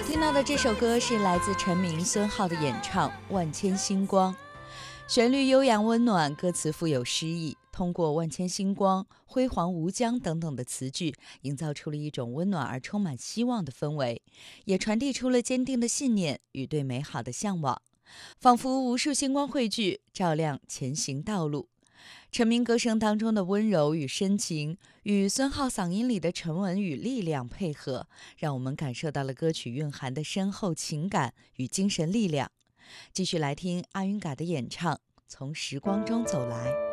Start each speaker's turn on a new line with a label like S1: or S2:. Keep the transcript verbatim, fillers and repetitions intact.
S1: 听到的这首歌是来自陈明、孙浩的演唱《万千星光》，旋律悠扬温暖，歌词富有诗意，通过万千星光、辉煌无疆等等的词句，营造出了一种温暖而充满希望的氛围，也传递出了坚定的信念与对美好的向往，仿佛无数星光汇聚，照亮前行道路。陈明歌声当中的温柔与深情，与孙浩嗓音里的沉稳与力量配合，让我们感受到了歌曲蕴含的深厚情感与精神力量。继续来听阿云嘎的演唱《从时光中走来》。